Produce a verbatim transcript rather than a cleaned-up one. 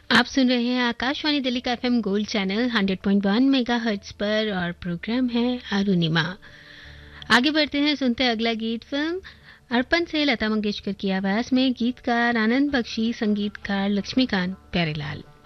आप सुन रहे हैं आकाशवाणी दिल्ली का FM gold channel hundred point one megahertz पर और प्रोग्राम है अरुणिमा। आगे बढ़ते हैं, सुनते हैं अगला गीत। फिल्म अर्पण से लता मंगेशकर की आवाज में, गीतकार आनंद बख्शी, संगीतकार लक्ष्मीकांत प्यारेलाल।